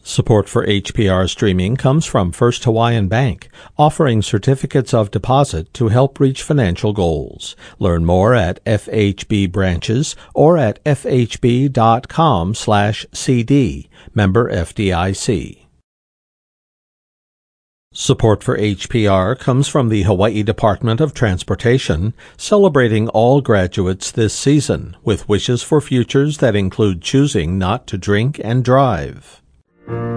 Support for HPR streaming comes from First Hawaiian Bank, offering certificates of deposit to help reach financial goals. Learn more at FHB branches or at fhb.com/cd. Member FDIC. Support for HPR comes from the Hawaii Department of Transportation, celebrating all graduates this season with wishes for futures that include choosing not to drink and drive.